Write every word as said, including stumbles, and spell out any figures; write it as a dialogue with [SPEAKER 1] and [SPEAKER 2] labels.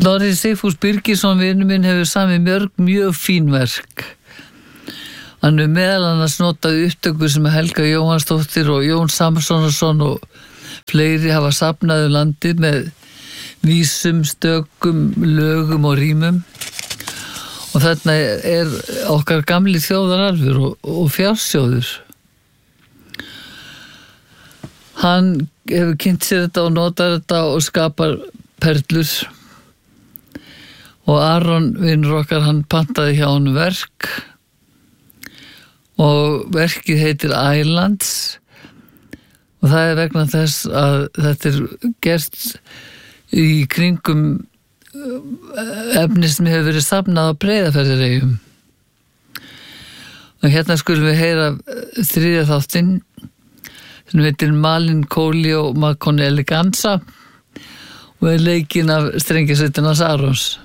[SPEAKER 1] Snorri Sigfús Birgisson vinur minn hefur samið mörg mjög fín verk. Hann er meðal annars notaði upptökur sem Helga Jóhannsdóttir og Jón Samsonarsson og fleiri hafa safnað um landið með vísum, stökum, lögum og rímum. Og þarna er okkar gamli þjóðararfur og, og fjársjóður. Hann hefur kynnt sér þetta og notar þetta og skapar perlur. Og Aron, vinur okkar, hann pantaði hjá hann verk. Og verkið heitir Islands. Og það er vegna þess að þetta er gert í kringum efni sem hefur verið safnað á Breiðafjarðareyjum. Og hérna skulum við heyra þriðja þáttinn sem heitir Melancholy og Macon Eleganza og er leikinn af strengjasveitin hans Arons.